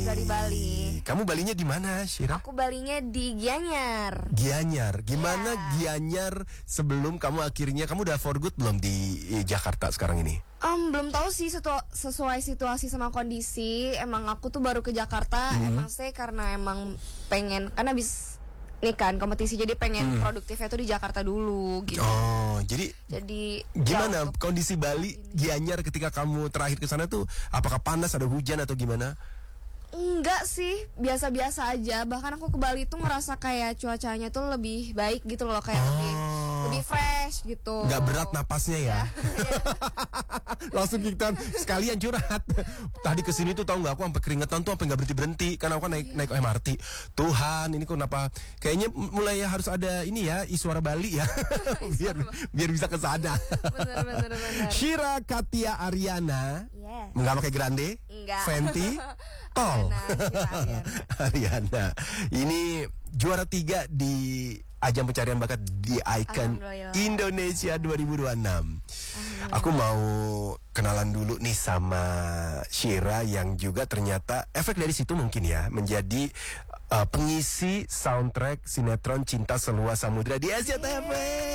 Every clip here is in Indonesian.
dari Bali. Kamu Balinya di mana, Syira? Aku Balinya di Gianyar. Gianyar. Gimana Gianyar sebelum kamu udah for good belum di Jakarta sekarang ini? Belum tahu sih sesuai situasi sama kondisi. Emang aku tuh baru ke Jakarta. Emang sih karena emang pengen, karena habis nih kan kompetisi, jadi pengen produktifnya tuh di Jakarta dulu gitu. Oh, jadi gimana kondisi Bali Gianyar ketika kamu terakhir ke sana tuh? Apakah panas, ada hujan atau gimana? Enggak sih, biasa-biasa aja. Bahkan aku ke Bali tuh ngerasa kayak cuacanya tuh lebih baik gitu loh, kayak lebih fresh gitu. Nggak berat napasnya ya? Langsung kita sekalian curhat. Tadi kesini tuh tahu nggak, aku sampai keringetan tuh, sampai nggak berhenti karena aku kan naik MRT. Tuhan, ini kenapa? Kayaknya mulai harus ada ini ya, Iswara Bali ya, biar bisa ke sana. Bener. Syira Katia Ariana, nggak pakai grande, enggak. Fenty, tol. Ariana, ini juara 3 di ajang pencarian bakat di Icon Indonesia 2026. Aku mau kenalan dulu nih sama Syira yang juga ternyata efek dari situ mungkin ya menjadi pengisi soundtrack sinetron Cinta Seluas Samudra di SCTV.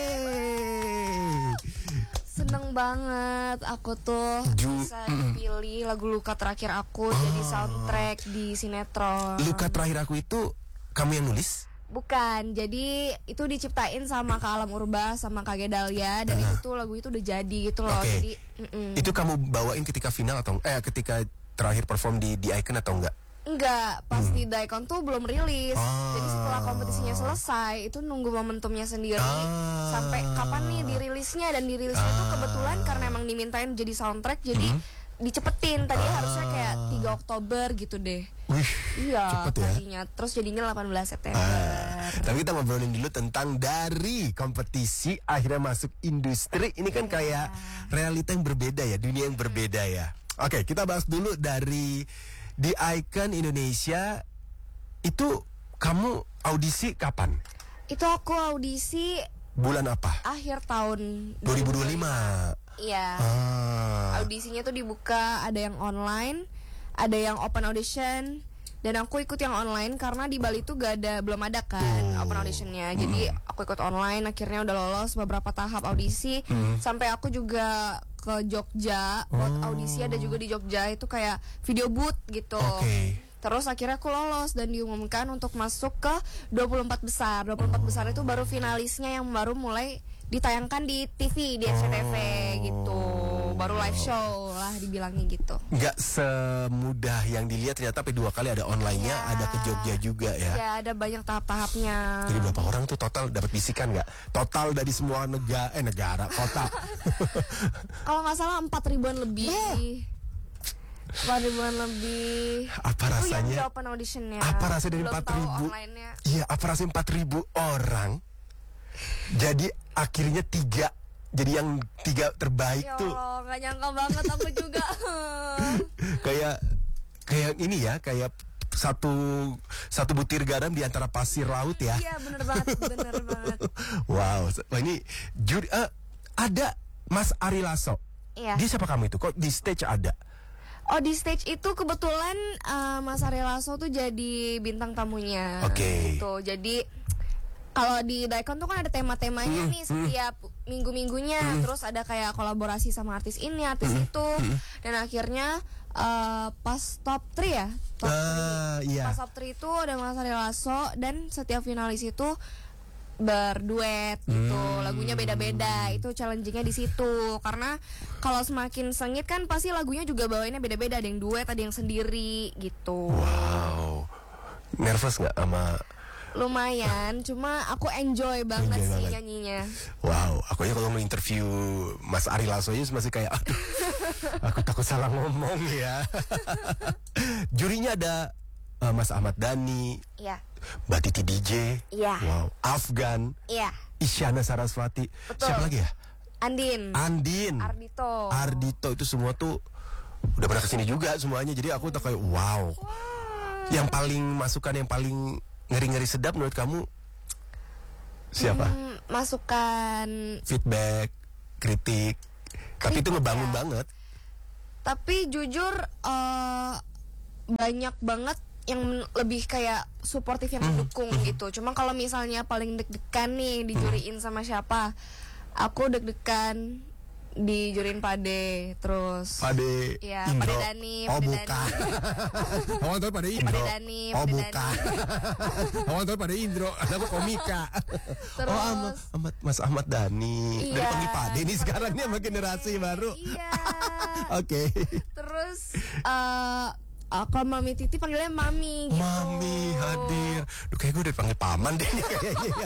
Seneng banget aku tuh bisa dipilih lagu Luka Terakhir Aku jadi soundtrack di sinetron. Luka Terakhir Aku itu kamu yang nulis? Bukan, jadi itu diciptain sama Kak Alam Urba sama Kak Gedalia. Dan itu tuh lagu itu udah jadi gitu loh. Jadi, itu kamu bawain ketika final atau ketika terakhir perform di Icon atau enggak? Enggak, pas di Daikon tuh belum rilis. Jadi setelah kompetisinya selesai, itu nunggu momentumnya sendiri sampai kapan nih dirilisnya. Dan dirilisnya tuh kebetulan karena emang dimintain jadi soundtrack, jadi dicepetin. Tadi harusnya kayak 3 Oktober gitu deh. Wih, iya, cepet ya. tadinya. Terus jadinya 18 September. Tapi kita ngobrolin dulu tentang dari kompetisi akhirnya masuk industri. Ini kan kayak realita yang berbeda ya, dunia yang berbeda ya. Oke, kita bahas dulu dari di Icon Indonesia. Itu kamu audisi kapan? Itu aku audisi bulan apa? Akhir tahun 2025. Iya. Audisinya tuh dibuka, ada yang online, ada yang open audition. Dan aku ikut yang online karena di Bali tuh belum ada kan open auditionnya. Jadi aku ikut online, akhirnya udah lolos beberapa tahap audisi. Sampai aku juga ke Jogja buat audisi, ada juga di Jogja itu kayak video booth gitu. Terus akhirnya aku lolos dan diumumkan untuk masuk ke 24 besar. 24 besar itu baru finalisnya yang baru mulai ditayangkan di TV, di SCTV gitu. Baru live show lah dibilangnya gitu. Nggak semudah yang dilihat, ternyata tapi 2 kali ada online-nya, ada ke Jogja juga ya. Ya, ada banyak tahap-tahapnya. Jadi berapa orang tuh total dapat bisikan nggak? Total dari semua negara, kota. Kalau nggak salah 4.000-an lebih. 4.000-an lebih. Apa rasanya? Itu yang open auditionnya. Apa rasanya dari 4.000? Iya, apa rasanya 4.000 orang? Jadi akhirnya 3. Jadi yang 3 terbaik ya tuh. Allah, gak nyangka banget aku juga. kayak ini ya, kayak satu butir garam di antara pasir laut ya. Iya, bener banget. Wow, ini ada Mas Ari Lasso. Iya. Dia siapa kamu itu? Kok di stage ada? Oh, di stage itu kebetulan Mas Ari Lasso tuh jadi bintang tamunya. Gitu. Jadi kalau di Daikon tuh kan ada tema-temanya nih setiap minggu-minggunya. Terus ada kayak kolaborasi sama artis ini, artis itu. Dan akhirnya pas top 3 ya. Pas top 3 itu ada Mas Ari Lasso. Dan setiap finalis itu berduet gitu. Lagunya beda-beda. Itu challengingnya di situ. Karena kalau semakin sengit kan pasti lagunya juga bawainnya beda-beda. Ada yang duet, ada yang sendiri gitu. Wow. Nervous gak sama? Lumayan, cuma aku enjoy banget sih nyanyinya. Wow, aku aja kalau mau interview Mas Ari Lasso aja masih kayak aduh, aku takut salah ngomong ya. Jurinya ada Mas Ahmad Dhani, Mbak Titi DJ, wow, Afgan, Isyana Sarasvati, siapa lagi ya? Andin, Ardito itu semua tuh udah pernah kesini juga semuanya. Jadi aku tuh kayak wow. Yang paling masukan yang paling ngeri-ngeri sedap menurut kamu siapa? Masukan, feedback, kritik. Tapi itu ngebangun banget. Tapi jujur banyak banget yang lebih kayak suportif yang mendukung gitu. Cuma kalau misalnya paling deg-degan nih dijuriin sama siapa, aku deg-degan dijuriin Pade, terus Pade ya Indro. Pade Dani, Oh Pade bukan. Dani. Oh Pade Indro. Pade Dani, Oh Pade bukan. Oh Pade Indro. Ada komika. Terus Mas Ahmad Dhani. Dari Iya. panggil Pade nih sekarang nih sama generasi baru. Iya. Oke. Terus kalau Mami Titi panggilnya Mami gitu. Mami hadir. Duh kayak gue udah panggil paman deh nih kayaknya.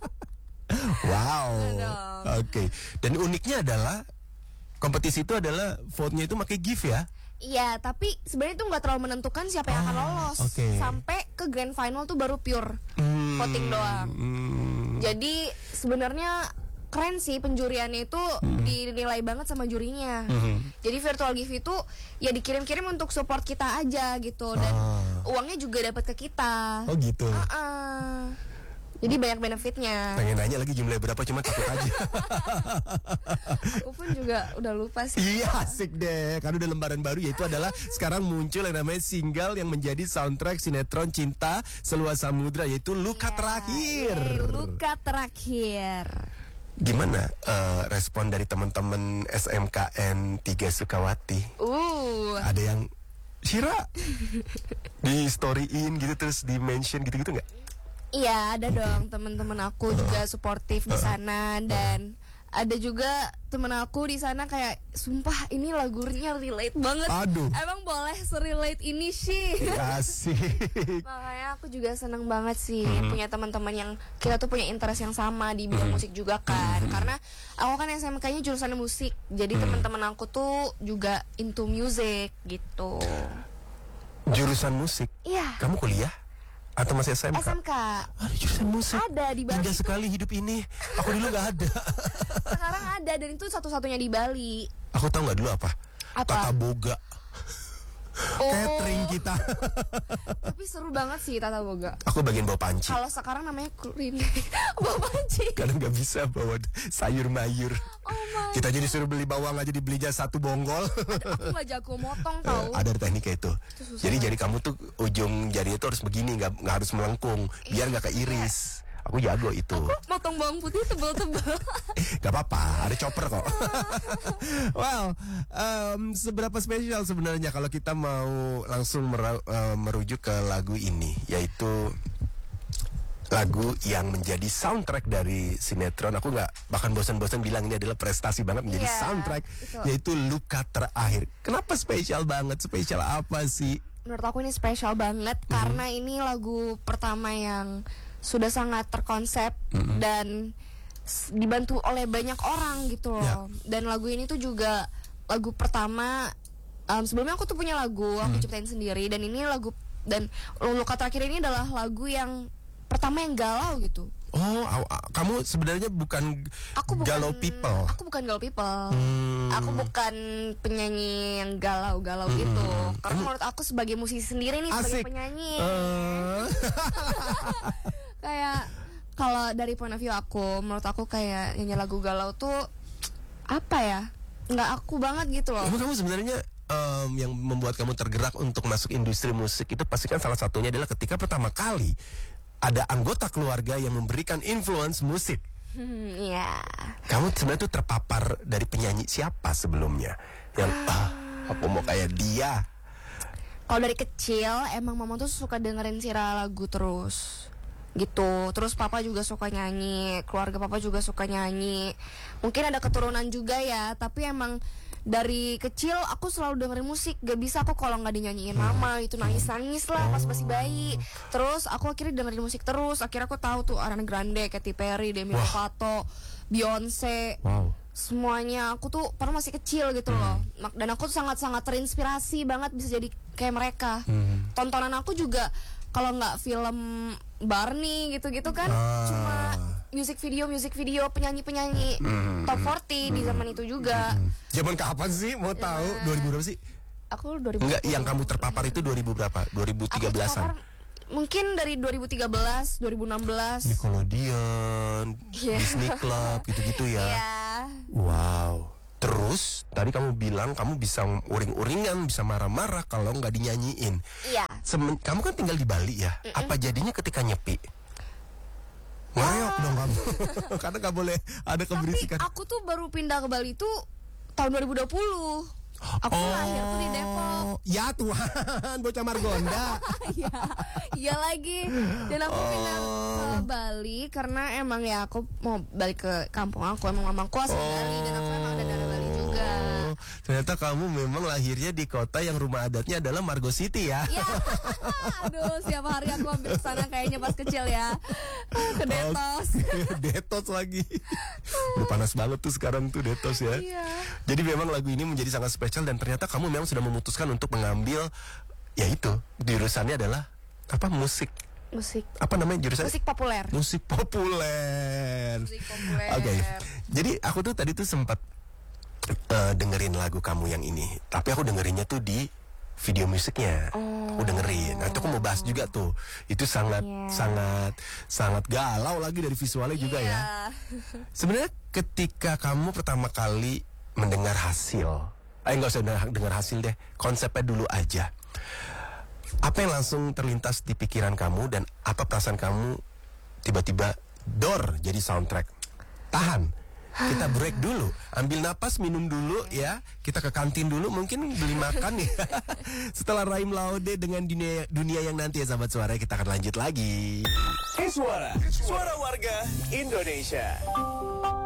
Wow. Oke. Dan uniknya adalah kompetisi itu adalah vote-nya itu pakai gift ya. Iya, tapi sebenarnya itu nggak terlalu menentukan siapa yang akan lolos. Sampai ke grand final tuh baru pure voting doang. Jadi sebenarnya keren sih penjuriannya itu dinilai banget sama jurinya. Jadi virtual gift itu ya dikirim-kirim untuk support kita aja gitu, dan uangnya juga dapat ke kita. Oh gitu. Jadi banyak benefitnya. Pengen nanya lagi jumlahnya berapa, cuma takut aja. Aku pun juga udah lupa sih. Iya asik deh. Karena udah lembaran baru, yaitu adalah sekarang muncul yang namanya single yang menjadi soundtrack sinetron Cinta Seluas Samudra, yaitu Luka Terakhir. Luka Terakhir. Gimana respon dari teman-teman SMKN 3 Sukawati? Ada yang Syira di storyin gitu, terus di mention gitu-gitu nggak? Iya, ada dong. Teman-teman aku juga suportif di sana, dan ada juga temen aku di sana kayak sumpah ini lagunya relate banget. Aduh. Emang boleh serelate ini sih. Asik. Makanya aku juga seneng banget sih punya teman-teman yang kita tuh punya interest yang sama di bidang musik juga kan. Karena aku kan SMK-nya jurusan musik. Jadi teman-teman aku tuh juga into music gitu. Jurusan musik? Iya. Kamu kuliah? Atau masih SMK? SMK. Ada jurusan musik? Ada di Bali. Indah sekali hidup ini. Aku dulu gak ada. Sekarang ada, dan itu satu-satunya di Bali. Aku tahu gak dulu apa? Tata Boga. Catering kita. Tapi seru banget sih Tata Boga. Aku bagian bawa panci. Kalau sekarang namanya kuliner. Bawa panci. Kadang gak bisa bawa sayur mayur. Oh my. Kita jadi disuruh beli bawang aja, dibelinya 1 bonggol. Aku gak jago motong tau. Ada tekniknya itu. Jadi jari kamu tuh ujung jari itu harus begini, nggak harus melengkung, biar nggak keiris. Aku jago itu. Aku motong bawang putih tebel-tebel. Gak apa-apa, ada chopper kok. Wow, seberapa spesial sebenarnya kalau kita mau langsung merujuk ke lagu ini, yaitu lagu yang menjadi soundtrack dari sinetron. Aku nggak bahkan bosan-bosan bilang ini adalah prestasi banget menjadi soundtrack, yaitu Luka Terakhir. Kenapa spesial banget? Spesial apa sih? Menurut aku ini spesial banget karena ini lagu pertama yang sudah sangat terkonsep dan dibantu oleh banyak orang gitu loh. Dan lagu ini tuh juga lagu pertama. Sebelumnya aku tuh punya lagu, aku ciptain sendiri, dan ini lagu, dan Luka Terakhir ini adalah lagu yang pertama yang galau gitu. Oh, kamu sebenarnya bukan galau people. Aku bukan galau people. Aku bukan penyanyi yang galau-galau gitu. Karena menurut aku sebagai musisi sendiri nih, sebagai penyanyi, kayak kalau dari point of view aku, menurut aku kayak nyanyi lagu galau tuh apa ya? Nggak aku banget gitu loh. Kamu sebenarnya yang membuat kamu tergerak untuk masuk industri musik itu pasti kan salah satunya adalah ketika pertama kali ada anggota keluarga yang memberikan influence musik. Iya. Kamu sebenarnya tuh terpapar dari penyanyi siapa sebelumnya? Yang aku mau kayak dia. Kalau dari kecil emang mama tuh suka dengerin Sira lagu terus gitu. Terus papa juga suka nyanyi, keluarga papa juga suka nyanyi. Mungkin ada keturunan juga ya, tapi emang dari kecil aku selalu dengerin musik. Gak bisa aku kalau nggak dinyanyiin mama itu nangis-nangis lah pas masih bayi. Terus aku akhirnya dengerin musik terus. Akhirnya aku tahu tuh Ariana Grande, Katy Perry, Demi Lovato, Beyonce. Semuanya aku tuh pernah masih kecil gitu loh. Dan aku tuh sangat-sangat terinspirasi banget bisa jadi kayak mereka. Tontonan aku juga kalau nggak film Barney gitu-gitu kan, cuma music video penyanyi-penyanyi top 40 di zaman itu juga. Zaman kapan sih? Mau tahu? 2000 berapa sih? Aku 2000. Enggak, yang kamu terpapar itu 2000 berapa? 2013-an. Mungkin dari 2013, 2016. Nickelodeon, Disney Club, gitu-gitu ya. Iya. Wow. Terus tadi kamu bilang kamu bisa uring-uringan, bisa marah-marah kalau nggak dinyanyiin. Iya. Kamu kan tinggal di Bali ya. Apa jadinya ketika nyepi? Ngereok dong kamu. Karena nggak boleh ada keberisikan. Tapi aku tuh baru pindah ke Bali tuh tahun 2020. Aku lahir tuh di Depok. Ya Tuhan, bocah Margonda. Iya lagi. Dan aku pindah ke Bali karena emang ya aku mau balik ke kampung aku. Emang mamaku asli Bali dan aku emang ada dari Bali juga. Ternyata kamu memang lahirnya di kota yang rumah adatnya adalah Margo City ya. Iya. Aduh, setiap hari aku hampir kesana kayaknya pas kecil ya. Ke Detos. Detos lagi. Udah panas banget tuh sekarang tuh Detos ya. Iya. Jadi memang lagu ini menjadi sangat spesial dan ternyata kamu memang sudah memutuskan untuk mengambil, ya itu, jurusannya adalah apa, musik. Apa namanya jurusan? Musik populer. Musik populer. Oke. Jadi aku tuh tadi tuh sempat dengerin lagu kamu yang ini, tapi aku dengerinnya tuh di video musiknya. Aku dengerin. Nah, itu aku mau bahas juga tuh. Itu sangat galau lagi dari visualnya juga ya. Sebenarnya ketika kamu pertama kali mendengar hasil, nggak usah dengar hasil deh, konsepnya dulu aja. Apa yang langsung terlintas di pikiran kamu dan apa perasaan kamu tiba-tiba dor jadi soundtrack? Tahan, kita break dulu, ambil napas, minum dulu ya. Kita ke kantin dulu, mungkin beli makan ya. Setelah Raim Laude dengan dunia yang nanti ya sahabat suara, kita akan lanjut lagi. Suara warga Indonesia.